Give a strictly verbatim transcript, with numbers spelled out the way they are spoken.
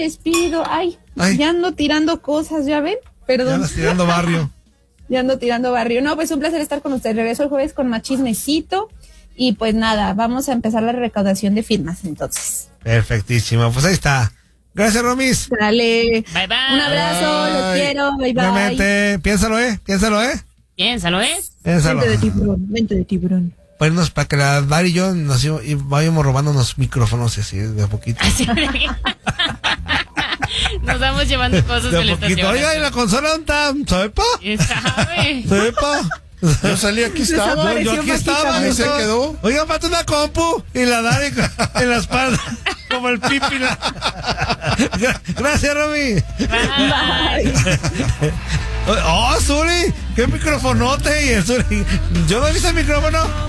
despido. Ay, Ay. ya ando tirando cosas, ¿ya ven? Perdón. Ya andas tirando barrio. Ya ando tirando barrio. No, pues un placer estar con ustedes. Regreso el jueves con más chismecito. Y pues nada, vamos a empezar la recaudación de firmas entonces. Perfectísimo, pues ahí está. Gracias, Romis. Dale. Bye, bye. Un abrazo, los Bye. quiero. Bye, bye. Realmente, piénsalo, ¿eh? Piénsalo, ¿eh? Piénsalo, ¿eh? Piénsalo. Mente de tiburón, mente de tiburón. Ponernos para que la Dari y yo nos íbamos- y vayamos robando unos micrófonos así, de a poquito. Así de- Nos vamos llevando cosas De de la a poquito. estación. Oiga, ¿y la consola dónde está? ¿Sepa? ¿Quién sabe? ¿Sepa? Yo salí, aquí estaba. Yo, yo Desapareció aquí estaba. Ahí se yo- quedó. Oiga, falta una compu y la Dari en la espalda, como el pipi. la- Gra- Gracias, Romy. Bye. Oh, Suri, qué microfonote. Y el Suri. Yo no he visto el micrófono.